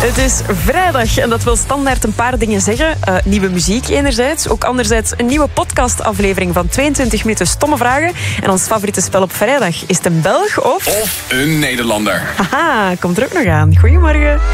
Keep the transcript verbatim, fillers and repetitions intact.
Het is vrijdag en dat wil standaard een paar dingen zeggen. Uh, nieuwe muziek enerzijds, ook anderzijds een nieuwe podcastaflevering van tweeëntwintig minuten stomme vragen. En ons favoriete spel op vrijdag, is het een Belg of... Of een Nederlander. Haha, komt er ook nog aan. Goedemorgen.